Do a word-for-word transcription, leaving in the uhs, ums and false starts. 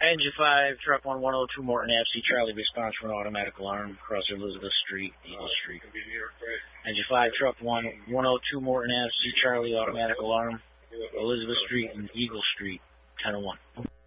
Engine five, truck one, one oh two Morton Ave, C Charlie, response for an automatic alarm, across Elizabeth Street, Eagle Street. Engine five, truck one, one oh two Morton Ave, C Charlie, automatic alarm, Elizabeth Street and Eagle Street, ten oh one.